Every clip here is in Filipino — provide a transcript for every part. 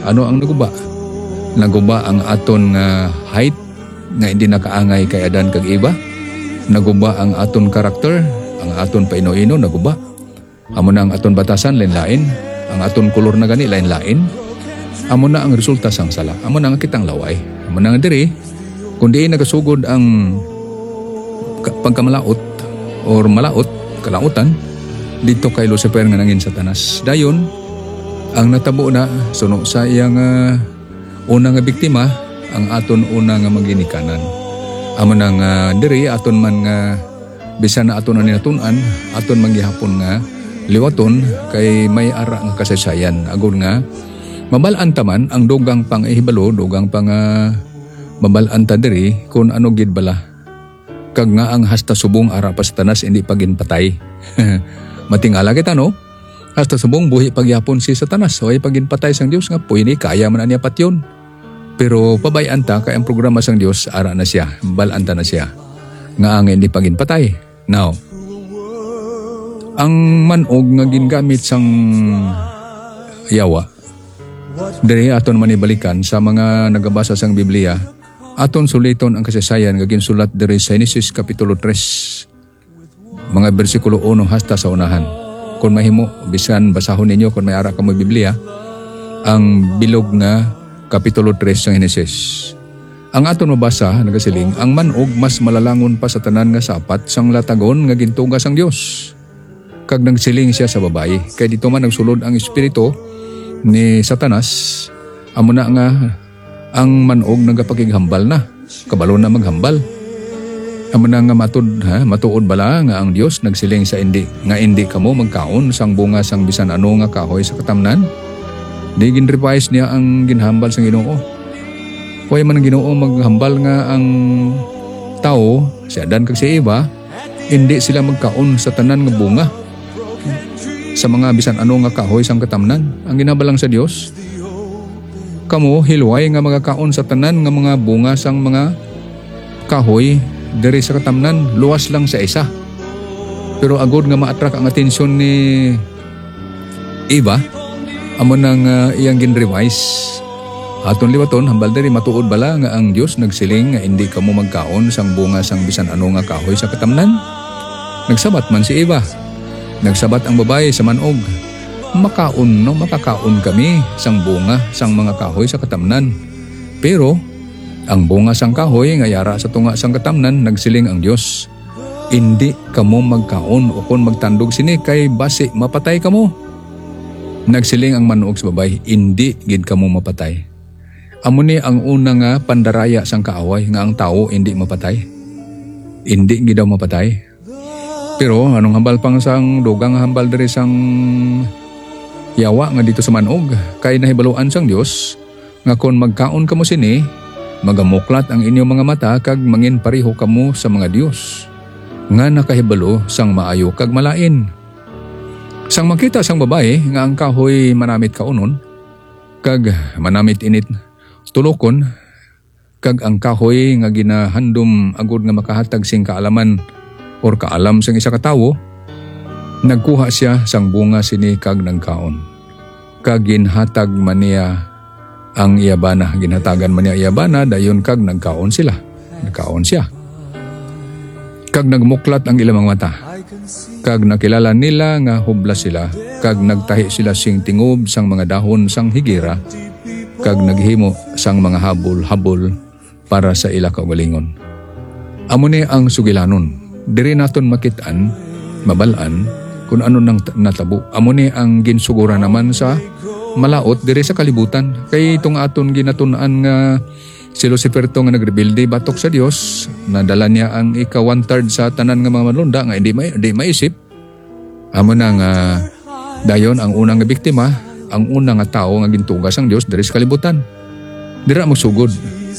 Ano ang naguba? Naguba ang aton nga height nga hindi nakaangay kay Adan kag Eva. Naguba ang aton karakter, ang aton paino-ino naguba. Amo na ang aton batasan lain-lain, ang aton kulor na gani lain-lain. Amo na ang resulta sang sala. Amo na ang kitang laway. Amo na nga diri kundi nagasugod ang pagkamalaot or malaot, kalautan dito kay Lucifer nga nangin Satanas. Dayon ang natabo na suno sa iyang unang nga biktima ang aton una nga maginikanan. Amo na nga diri aton man nga bisan na aton ani natun-an, aton manggihapon nga liwaton kay may ara nga kasaysayan. Agud nga mabalaan taman ang dugang pang ihibalo, dugang pang mabalaan ta diri kung ano gid bala. Kag nga ang hasta subong ara pa Satanas hindi paginpatay. Matingala kita no? Hasta subong buhi pagyapon si Satanas o ay paginpatay sang Dios nga pwede kaya man niya patyon. Pero pabayaan ta kay ang programa sang Dios ara na siya, mabalaan ta na siya. Nga ang hindi paginpatay. Now, ang manog nga gingamit sang yawa diri aton manibalikan sa mga nagabasa sang Biblia. Aton suliton ang kasaysayan nga ginsulat diri sa Genesis kapitulo 3. Mga bersikulo 1 hasta sa unahan. Kung mahimo bisan basahon ninyo kung may ara kamo Biblia ang bilog nga kapitulo 3 sa Genesis. Ang aton mabasa nagasiling ang manog mas malalangon pa sa tanan nga sapat sang latagon nga gintugas ang Dios. Kag nagsiling siya sa babae kay dito man nagsulod ang espiritu ni Satanas. Amo na nga ang manog nagapakighambal na, kabalo na maghambal. Amo na nga matuod bala nga ang Dios nagsiling sa indi nga indi kamo magkaon sang bunga sang bisan ano nga kahoy sa katamnan. Di ginrevise niya ang ginhambal sang Ginoo. Kuya man ang Ginoo maghambal nga ang tao, si Adan kag si Eva, hindi sila magkaon sa tanan nga bunga sa mga bisan ano nga kahoy sang katamnan. Ang ginabalang sa Dios, kamo hilway nga mga kaon sa tanan nga mga bunga sang mga kahoy diri sa katamnan, luwas lang sa isa. Pero agod nga ma-attract ang atensyon ni Eva, amo nang iyang ginrevise. Aton liwaton hambal diri matuod bala nga ang Dios nagsiling nga hindi kamo magkaon sang bunga sang bisan ano nga kahoy sa katamnan. Nagsabat man si Eva. Nagsabat ang babae sa manog. Makakaon kami sang bunga sang mga kahoy sa katamnan. Pero ang bunga sang kahoy nga yara sa tunga sang katamnan nagsiling ang Dios. Hindi kamo magkaon o kon magtandog sini kay basi mapatay kamo. Nagsiling ang manog sa babae, hindi gid kamo mapatay. Amo ni ang una nga pandaraya sang kaaway nga ang tao hindi mapatay. Hindi gid daw mapatay. Pero anong hambal pang sang dugang hambal diri sang yawa nga dito sa manog kay nahibaluan sang Dios nga kon magkaon kamo sini magamuklat ang inyong mga mata kag mangin pareho kamo sa mga Dios nga nakahibalo sang maayo kag malain. Sang makita sang babae nga ang kahoy manamit kaunon kag manamit init tulokon kag ang kahoy nga ginahandom agud nga makahatag sing kaalaman or kaalam sang isa ka tawo, nagkuha siya sang bunga sini kag nagkaon. Kag ginhatag man niya ang iyabana, ginhatagan man niya iyabana dayon kag nagkaon sila. Nagkaon siya. Kag nagmuklat ang ilang mga mata. Kag nakilala nila nga hubla sila, kag nagtahi sila sing tingob sang mga dahon sang higira, kag naghimo sang mga habol-habol para sa ila kaugalingon. Amo ni ang sugilanon. Diri naton makitaan, mabalaan, kung ano nang natabo. Amo ni ang ginsugura naman sa malaot diri sa kalibutan. Kay itong aton ginatunan nga si Lucifer to nga nagrebelde batok sa Dios, nadala niya ang ika 1/3 sa tanan nga mga manlunda nga hindi maisip. Amo na nga dayon ang unang nga biktima, ang unang nga tao nga gintugas ang Dios diri sa kalibutan. Dira magsugod.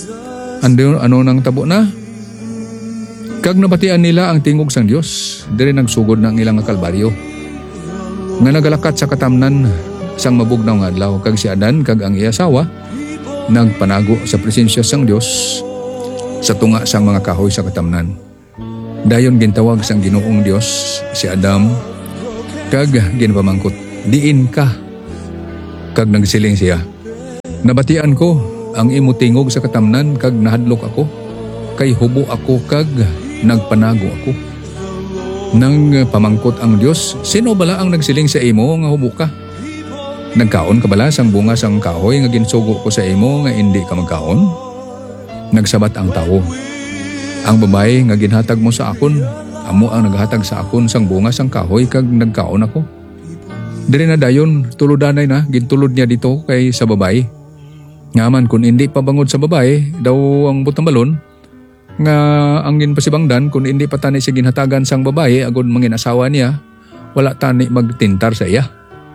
Ano nang tabo na? Kag nabatian nila ang tingog sang Dios, diri nagsugod na ang ilang kalbaryo. Nga nagalakat sa katamnan sang mabugnaw nga adlaw, kag si Adan kag ang iya asawa nagpanago sa presensya sang Dios sa tunga sang mga kahoy sa katamnan. Dayon gintawag sang Ginoong Dios si Adam kag ginpamangkot, diin ka. Kag nagsiling siya, Nabatian ko ang imo tingog sa katamnan kag nahadlok ako. Kay hubo ako kag nagpanago ako. Nang pamangkot ang Dios, sino bala ang nagsiling sa imo nga hubo ka? Nagkaon ka bala sang bunga sang kahoy nga ginsugo ko sa imo nga indi ka magkaon? Nagsabat ang tao. Ang babae nga ginhatag mo sa akon, amo ang naghatag sa akon sang bunga sang kahoy kag nagkaon ako. Diri na dayon, tuludanay na, gintulod niya dito kay sa babae. Ngaman kung hindi pa bangod sa babae, daw ang butang balon, nga ang ginpasibangdan kung hindi pa tani siya ginhatagan sang babae agod mangin asawa niya, wala tani magtintar sa iya.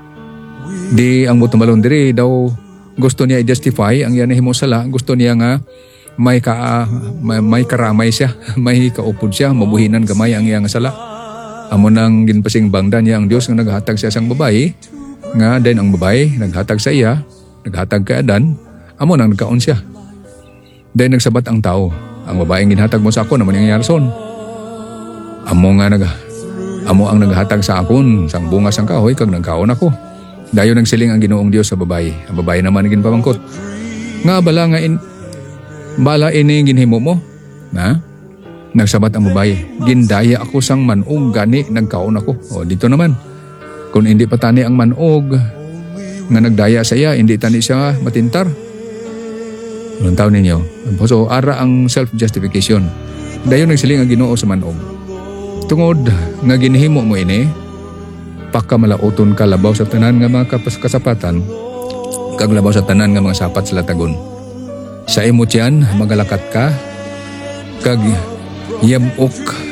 Di ang butang balon diri daw gusto niya i-justify ang iya nahimo sala, gusto niya nga may karamay siya, may kaupod siya, mabuhinan gamay ang iyang sala. Amo nang ginpasing bangdan niya ang Dios nga naghatag sa sang babae, nga din ang babae naghatag sa iya, naghatag kay Adan, amo nang nagkaon siya. Then nagsabat ang tao, ang babaeng ginhatag mo sa akon, naman yung yarson. Amo ang naghatag sa akon, sang bunga sang kahoy, kag nagkaon ako. Dayon nagsiling ang Ginoong Dios sa babae. Ang babae naman ginpamangkot. Nga bala ini ginhimo mo? Na? Nagsabat ang babae, gindaya ako sang manog gani nagkaon ako. O dito naman, kung hindi pa tani ang manog nga nagdaya sa iya, hindi tani siya matintar. Anong taon ninyo? So, ara ang self-justification. Dayon nagsiling ang Ginoo sa manog. Tungod nga ginhimo mo ini, pagkamalauton ka labaw sa tanan nga mga kasapatan, kag labaw sa tanan nga mga sapat sa latagon. Sa imo tiyan, magalakat ka, kag yabok,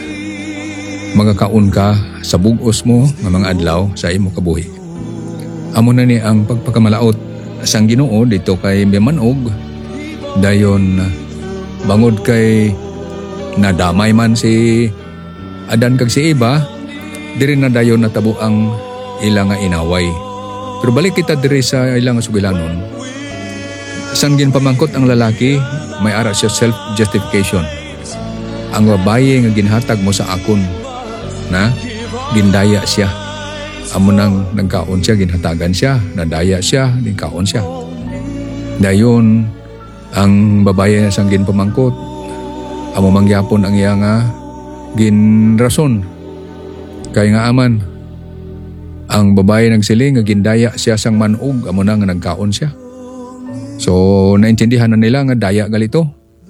magakaon ka sa bugos mo nga mga adlaw sa imo kabuhi. Amo na ni ang pagpakamalaot sang Ginoo dito kay manog. Dayon bangod kay nadamay man si Adan kag si Eva, diri na dayon natabo ang ilang nga inaway. Pero balik kita diri sa ilang nga sugilanon. Sang ginpamangkot ang lalaki, may ara siya self-justification. Ang babae nga ginhatag mo sa akon, na gindaya siya. Amo nang nagkaon siya, ginhatagan siya, nadaya siya, nagkaon siya. Dayon, ang babae sang ginpamangkot, amo mangyapon ang iya nga ginrason. Kaya nga aman, ang babae nagsiling nga gindaya siya sang manog, amo na nga nagkaon siya. So, naintindihan na nila nga daya galito.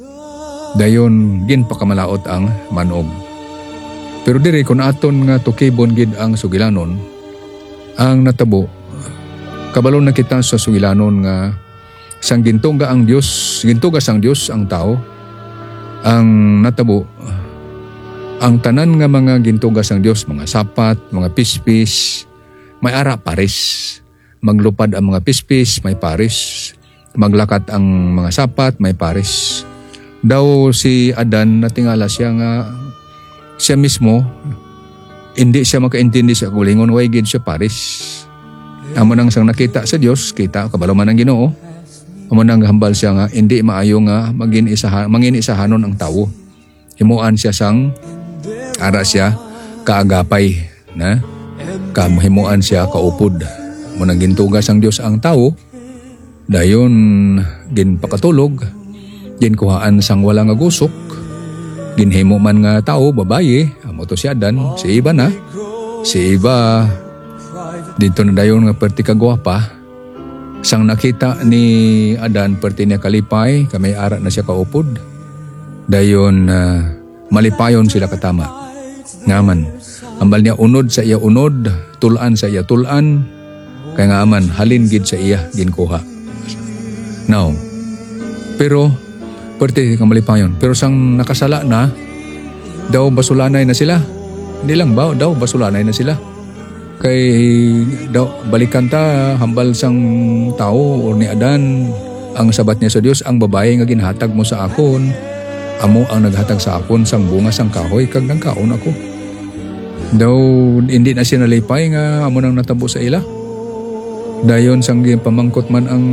Dayon, ginpakamalaot ang manog. Pero diri, kung aton nga tukibon gid ang sugilanon, ang natabo, kabalon na kita sa sugilanon nga sang gintuga ang Dios, gintuga sang Dios ang tao, ang natabo, ang tanan nga mga gintuga sang Dios, mga sapat, mga pispis, may ara paris. Maglupad ang mga pispis, may paris. Maglakat ang mga sapat, may paris. Daw si Adan, natingala siya nga siya mismo, hindi siya makaintindi sa kulingon, way gid siya paris. Amo nang sang nakita sa Dios, kita kabalo man ang Ginoo. Amo nang hambal siya nga hindi maayo nga mangin-isahanon ang tawo. Himuan siya sang ara siya kaagapay, na kahimuan siya kaupod. Amo nang gintugas ang Dios ang tawo. Dayon ginpakatulog, ginkuhaan sang wala nga gusok, ginhimo man nga tao, babaye, amo to si Adan, si Eva na. Si Eva, dito na dayon nga perti kagwapa, sang nakita ni Adan perti niya kalipay, kamay ara na siya kaupod. Dayon malipayon sila katama. Ngaman, ambal niya unod sa iya unod, tulan sa iya tulan, kaya nga aman, halin gid sa iya, ginkuha. Now, pero, perti kang malipayon. Pero sang nakasala na, daw basulanay na sila. Hindi lang ba, daw basulanay na sila. Kay, daw, balikan ta, hambal sang tao o ni Adan, ang sabat niya sa Dios, ang babae nga ginhatag mo sa akon, amo ang naghatag sa akon sang bunga sang kahoy, kag nagkaon ako. Daw, hindi na siya nalipay nga, amo nang natabo sa ila. Dayon sang pamangkot man ang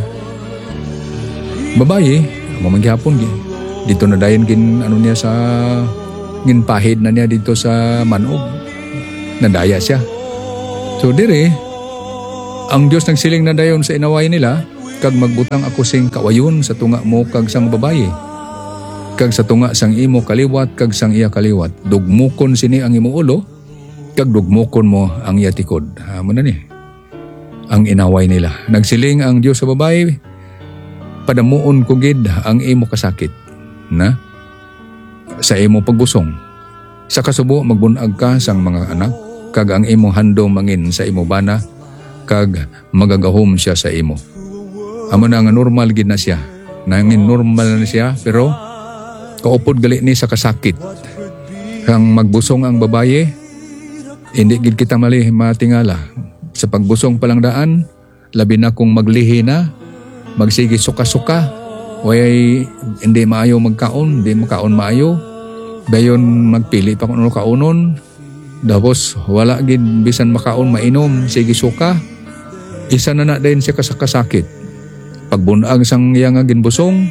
babae, mamanggihapon dito na dayon niya sa ginpahid na niya dito sa manog. Nadaya siya. So dire, ang Dios nagsiling na dayon sa inaway nila, kag magbutang ako sing kawayon sa tunga mo kag sang babaye. Kag sa tunga sang imo kaliwat kag sang iya kaliwat. Dugmukon sini ang imo ulo, kag dugmukon mo ang iya tikod. Amo na ni. Ang inaway nila. Nagsiling ang Dios sa babaye, padamuon ko gid ang imo kasakit. Na? Sa imo pagbusong. Sa kasubo magbunag ka sang mga anak, kag ang imong handom mangin sa imo bana, kag magagahom siya sa imo. Amo na nga normal gid na siya. Nangin normal na siya, pero kaupod gali ni sa kasakit. Kang magbusong ang babaye, hindi gid kita matingala. Sa pagbusong palang daan, labi na kung maglihi na, magsige suka-suka, way hindi maayo magkaon, hindi makaon maayo. Dayon magpili pa kung ano kaunon. Tapos wala gid bisan makaon mainom, sige suka. Isa na din siya kasakit. Pagbunag sang iya nga ginbusong,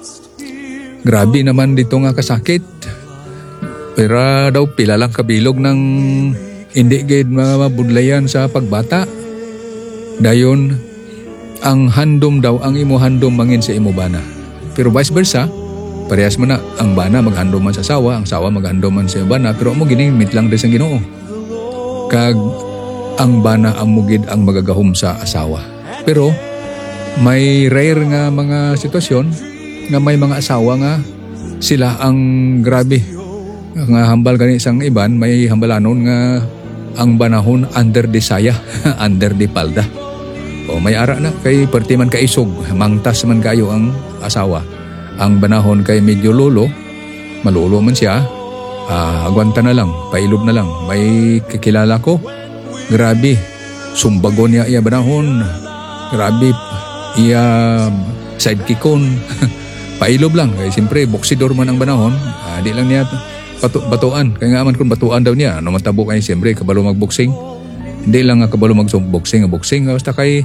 grabe naman dito nga kasakit. Pero daw pila lang kabilog ng hindi gid mabudlayan sa pagbata. Dayon ang handom daw, ang imo handom mangin sa imo bana. Pero vice versa, parehas mo na, ang bana maghandom man sa sawa, ang sawa maghandom man sa bana, pero amo ginimit lang din sa Ginoo. Kag ang bana amugid ang magagahom sa asawa. Pero may rare nga mga sitwasyon nga may mga asawa nga sila ang grabe nga hambal gani sang iban, may hambalanon nga ang banahon under the saya, under the palda. O may ara na kay perti man kaisog, mangtas man kayo ang asawa. Ang banahon kay medyo lolo, malulo man siya, agwanta na lang, pailob na lang. May kakilala ko, grabe, sumbagon niya iya banahon, grabe, iya sidekikon, pailob lang. Kaya siyempre, boksidor man ang banahon, di lang niya batuan. Kaya nga man kung batuan daw niya, ano matabo kayo siyempre, kabalo magboksing. Hindi lang nga kabalo magboksing, basta kay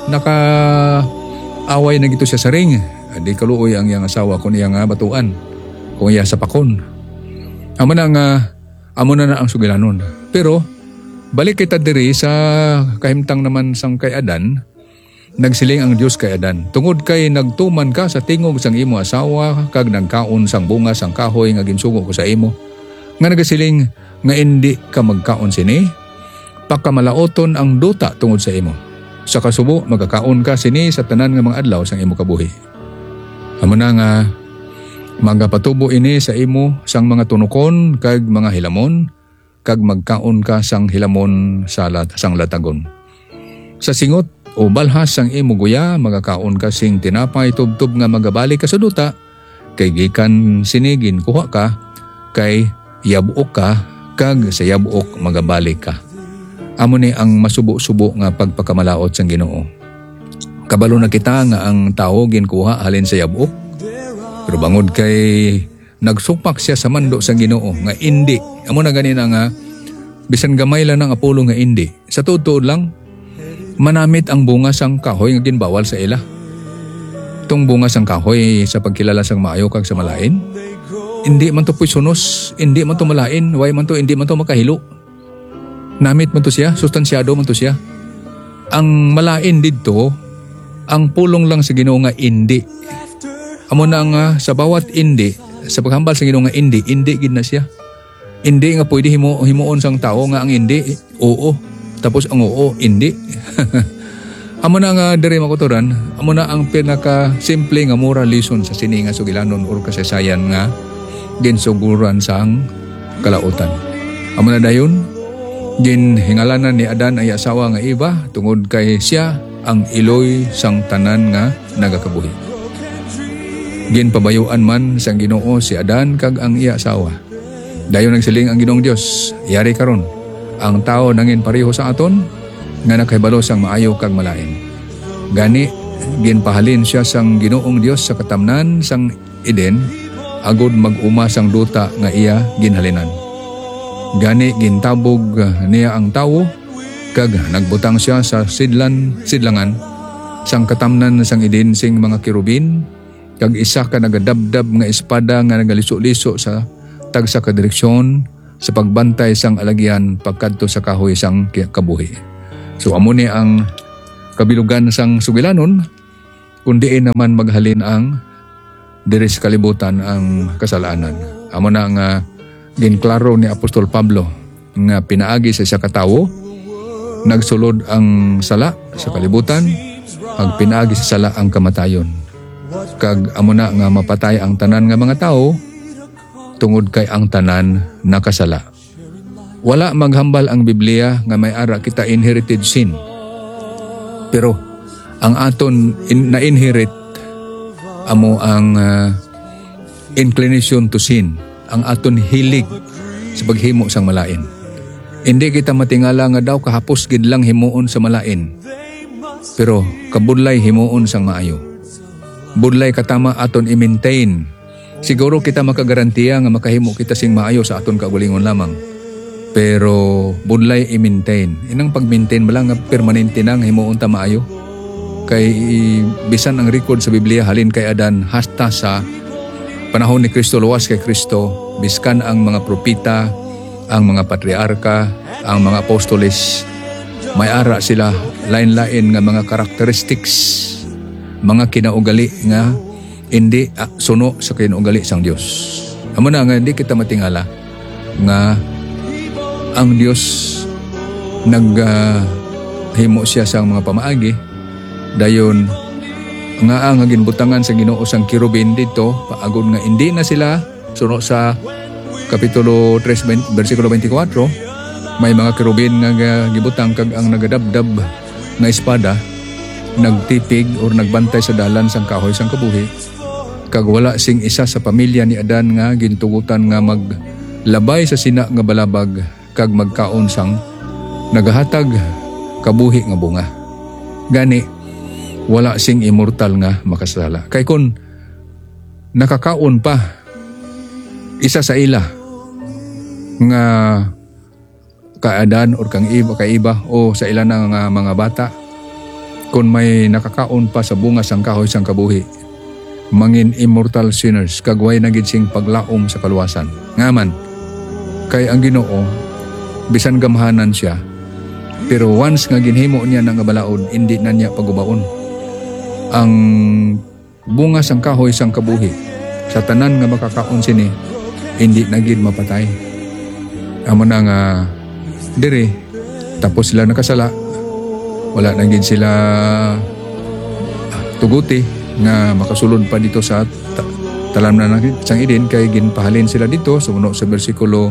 naka-away na gito siya sa ring. Di kaluoy ang iyang asawa kung iyang batuan, kung iya sa pakon. Amo na ang sugilanon. Pero balik kita diri sa kahimtang naman sang kay Adan. Nagsiling ang Dios kay Adan, tungod kay nagtuman ka sa tingog sang imo asawa kag nagkaon sang bunga sang kahoy nga ginsugo ko sa imo. Nga nagasiling nga indi ka magkaon sini, pakamalaoton ang duta tungod sa imo. Sa kasubo magkakaon ka sini sa tanan nga mga adlaw sang imo kabuhi. Amo na nga magapatubo ini sa imo sang mga tunukon kag mga hilamon, kag magkaon ka sang hilamon sang latagon. Sa singot o balhas sang imo guya, magakaon ka sing tinapay tubtob nga magabalik ka sa duta, kay gikan sinigin kuha ka, kay yabuok ka, kag sa yabuok magabalik ka. Amo ni ang masubo-subo nga pagpakamalaot sang Ginoo. Kabalo na kita nga ang tao ginkuha halin sa yabuok, pero bangod kay nagsukpak siya sa mando sang Ginoo nga indi. Amo na ganina nga bisan gamay lang ng Apollo nga indi. Sa tuod lang manamit ang bunga sang kahoy nga ginbawal sa ila. Itong bunga sang kahoy sa pagkilala sang maayo kag sa malain, hindi man to poisonos, hindi man to malain, way man to hindi man to makahilo. Namit man to siya, sustansyado man to siya. Ang malain didto, ang pulong lang sa Ginoo nga indi. Amo na nga sa bawat indi, sa paghambal sa Ginoo nga indi gid na siya. Indi nga pwede himuon sang tao nga ang indi, oo. Tapos ang oo, hindi. Amo na nga diri makuturan, amo na ang pinaka-simple nga moral lesson sa sini nga sugilanon or kasaysayan nga ginsuguran sang kalautan. Amo na dayon, ginhingalanan ni Adan ay asawa nga Eva tungod kay siya ang iloy sang tanan nga nagakabuhi. Ginpabayuan man sang Ginoo si Adan kag ang iya asawa. Dayon nagsiling ang Ginoong Dios, yari karon ang tao nangin pareho sa aton nga nakahibalo sang maayo kag malain. Gani ginpahalin siya sang Ginoong Dios sa katamnan sang Eden agud mag-uma sang duta nga iya ginhalinan. Gani gintabog niya ang tawo kag nagbutang siya sa sidlangan sang katamnan sang Eden sing mga kirubin kag isa ka nagadabdab nga espada nga nagaliso-liso sa tagsa ka direksyon sa pagbantay sang alagyan pagkadto sa kahoy sang kabuhi. So amo ni ang kabilugan sang sugilanon kundi naman maghalin ang diri sa kalibutan ang kasalanan. Amo na nga ginklaro ni Apostol Pablo nga pinaagi sa siya katawo, nagsulod ang sala sa kalibutan, ag pinaagi sa sala ang kamatayon. Kag amo na nga mapatay ang tanan nga mga tao tungod kay ang tanan nakasala. Wala maghambal ang Biblia nga may ara kita inherited sin. Pero ang aton na-inherit amo ang inclination to sin, ang aton hilig sa paghimo sang malain. Hindi kita matingala nga daw kahapos gid lang himuon sa malain. Pero kabudlay himuon sang maayo. Budlay katama aton i-maintain. Siguro kita makagarantiya nga makahimo kita sing maayo sa aton kaugalingon lamang. Pero budlay i-maintain. Inang pag-maintain ba lang nga permanente nang himuon ta maayo? Kay bisan ang record sa Biblia halin kay Adan hasta sa panahon ni Kristo, luwas kay Kristo, biskan ang mga propita, ang mga patriarka, ang mga apostoles, may ara sila lain-lain nga mga characteristics, mga kinaugali nga hindi suno sa kinaugali sang Dios. Amo na nga hindi kita matingala nga ang Dios naghimo siya sang mga pamaagi dayon nga ang ginbutangan sa Ginoo sang kirubin dito paagod nga hindi na sila suno sa Kapitulo 3, versikulo 24, may mga kirubin nga gibutang kag ang nagadabdab nga espada nagtipig o nagbantay sa dalan sang kahoy sang kabuhi. Kag wala sing isa sa pamilya ni Adan nga gintugutan nga maglabay sa sina nga balabag kag magkaon sang nagahatag kabuhi nga bunga. Gani wala sing immortal nga makasala. Kay kun nakakaon pa isa sa ila nga kaadan or kang iba kay iba o sa ila na nga mga bata, kung may nakakaon pa sa bunga sang kahoy sang kabuhi, mangin immortal sinners kagway na gid sing paglaom sa kaluwasan. Ngaman kay ang Ginoo bisan gamhanan siya, pero once nga ginhimo niya nga balaod, hindi na niya pagubaon. Ang bunga sang kahoy sang kabuhi sa tanan nga makakaon sini hindi na gid mapatay. Amo na nga diri tapos sila nakasala, wala na gid sila tuguti nga makasulod pa dito sa talamnan ng sang Eden, kay ginpahalin sila dito suno sa bersikulo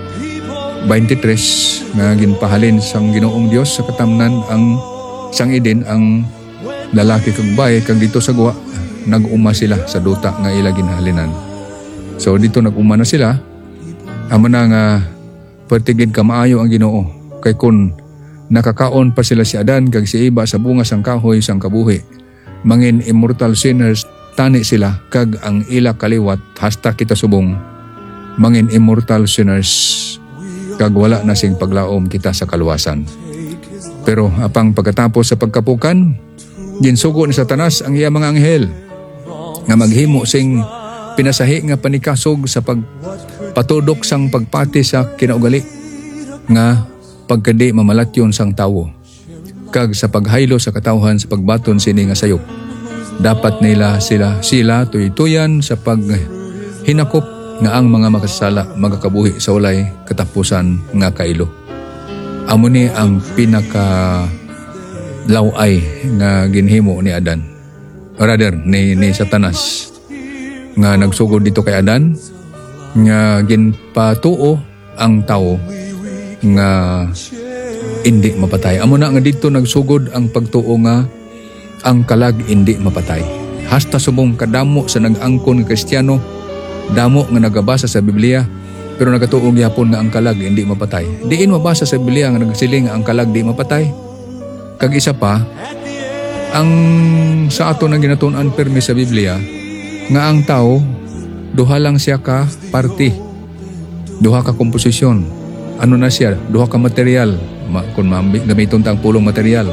23 nga ginpahalin sang Ginoong Dios sa katamnan ang sang Eden ang lalaki kag babae, kag dito sa guwa nag-uma sila sa duta nga ila ginhalinan. So dito nag-uma na sila. Amo na nga pertigid ka maayo ang Ginoo, kay kun nakakaon pa sila si Adan kag si Eva sa bunga sang kahoy sang kabuhi, mangin immortal sinners tani sila, kag ang ila kaliwat hasta kita subong mangin immortal sinners, kag wala na sing paglaom kita sa kaluwasan. Pero apang pagkatapos sa pagkapukan, ginsugo ni Satanas ang iya mga anghel nga maghimo sing pinasahi nga panikasog sa pagpatudok sang pagpati sa kinaugali nga pagkadi mamalatyon sang tawo, kag sa paghaylo sa katawhan sa pagbaton sini nga sayop. Dapat nila sila tuytuyan sa paghinakop nga ang mga makasala magakabuhi sa walay katapusan nga kailo. Amo ni ang pinaka laway nga ginhimo ni Adan, rather ni Satanas, nga nagsugod dito kay Adan nga ginpatuo ang tao nga hindi mapatay. Amo na nga dito nagsugod ang pagtuo nga ang kalag hindi mapatay. Hasta subong kadamo sa nag-angkon nga Kristiyano, damo nga nagabasa sa Biblia pero nagatuong gyapon nga ang kalag hindi mapatay. Diin mabasa sa Biblia nga nagsiling nga ang kalag di mapatay. Kag isa pa, ang sa ato na ginatun-an permi sa Biblia nga ang tao duha lang siya ka party, duha ka komposisyon. Ano na siya? Duha ka material. Kung gamiton tang pulong material.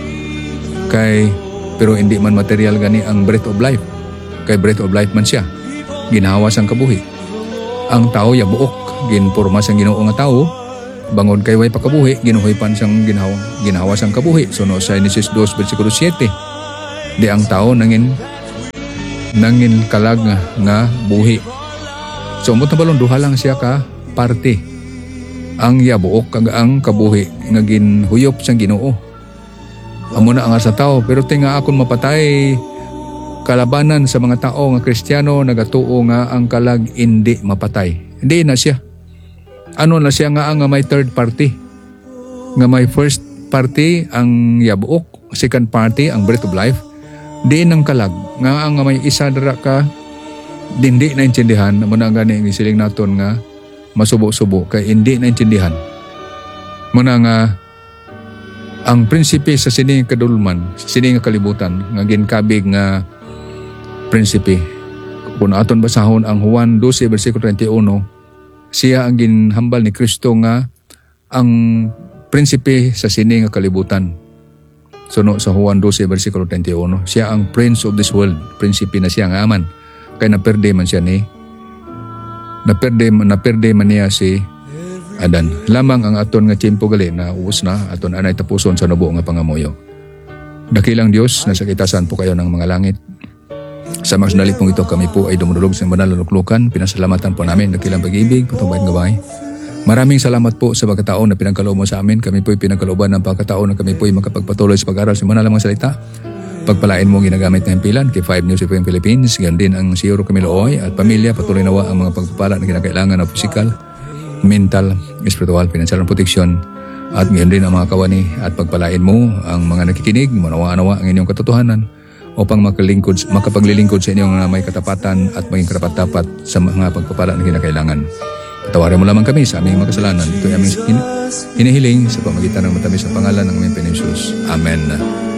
Pero hindi man material gani ang breath of life. Kay breath of life man siya. Ginahawas ang kabuhi. Ang tao ya buok, ginporma sang Ginoo nga tao, bangod kay way pakabuhi, ginuhoy pan sang ginahawas ang kabuhi. So no sa Genesis 2 bersikulo 7. Di ang tao nangin kalag nga buhi. So umot na balon duha lang siya ka parte. Ang yabuok kag ang kabuhi nga ginhuyop siyang Ginoo. Amo na ang sa tao, pero tinga akon mapatay kalabanan sa mga tao nga Kristiyano nagatuo nga ang kalag hindi mapatay. Hindi na siya. Ano na siya nga ang may third party. Nga may first party ang yabuok, second party ang breath of life. Di ng kalag nga ang may isa dara ka dindi na intindihan mo na gani ang isiling naton nga masubo-subo kay hindi na intindihan mo na nga ang prinsipe sa sini kadulman, sini nga kalibutan nga ginkabig nga prinsipe. Kung aton basahon ang Juan 12 versikulo 31, siya ang ginhambal ni Kristo nga ang prinsipe sa sini nga kalibutan. Suno sa Juan 12 versikulo 31, siya ang prince of this world, prinsipe na siya nga aman. Kaya naperde man siya ni naperde man niya si Adan. Lamang ang aton nga tiempo gali na uos na aton anay tapuson sa nubo nga pangamuyo. Dakilang Dios nasa kitasan po kayo ng mga langit. Sa mga sandali pong ito kami po ay dumudulog sa banal na luklukan. Pinasalamatan po namin dakilang pag-ibig, patubay gabay. Maraming salamat po sa pagkataon na pinagkaloob mo sa amin. Kami po ay pinagkalooban ng pagkataon na kami po ay makapagpatuloy sa pag-aral sa banal na mga salita. Pagpalain mo ginagamit ng pilan kay 5 News FM Philippines, gayon din ang Siyuro Camilo Oy at pamilya. Patuloy nawa ang mga pagpapala na kinakailangan ng physical, mental, spiritual, financial protection at gayon din ang mga kawani at pagpalain mo ang mga nakikinig, manawa-nawa ang inyong katotohanan upang makapaglilingkod sa inyong may katapatan at maging karapat-dapat sa mga pagpapala na kinakailangan. Patawarin mo lamang kami sa aming mga kasalanan. Ito ay aming hinihiling sa pamagitan ng matamis na pangalan ng aming Panginoon Jesus. Amen.